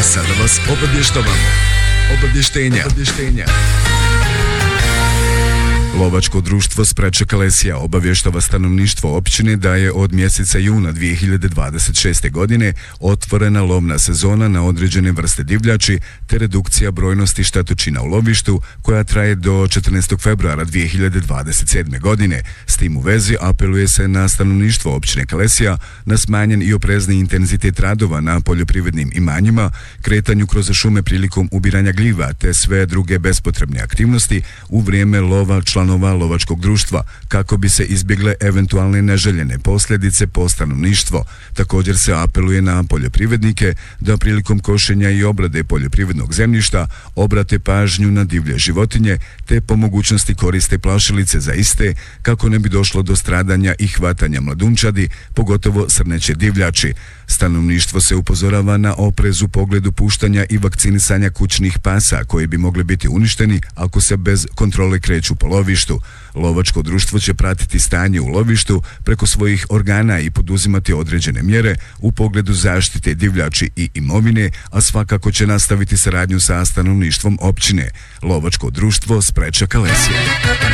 Sada vas obavještavamo. Obavještenja. Lovačko društvo Spreča Kalesija obavještava stanovništvo općine da je od mjeseca juna 2026. godine otvorena lovna sezona na određene vrste divljači te redukcija brojnosti štetočina u lovištu koja traje do 14. februara 2027. godine. S tim u vezi apeluje se na stanovništvo općine Kalesija na smanjen i oprezni intenzitet radova na poljoprivrednim imanjima, kretanju kroz šume prilikom ubiranja gljiva te sve druge bespotrebne aktivnosti u vrijeme lova članova lovačkog društva kako bi se izbjegle eventualne neželjene posljedice po stanovništvo. Također se apeluje na poljoprivrednike da prilikom košenja i obrade poljoprivrednog zemljišta obrate pažnju na divlje životinje te po mogućnosti koriste plašilice za iste kako ne bi došlo do stradanja i hvatanja mladunčadi, pogotovo srneće divljači. Stanovništvo se upozorava na oprez u pogledu puštanja i vakcinisanja kućnih pasa koji bi mogli biti uništeni ako se bez kontrole kreću po lovištu. Lovačko društvo će pratiti stanje u lovištu preko svojih organa i poduzimati određene mjere u pogledu zaštite divljači i imovine, a svakako će nastaviti saradnju sa stanovništvom općine. Lovačko društvo Spreča Kalesija.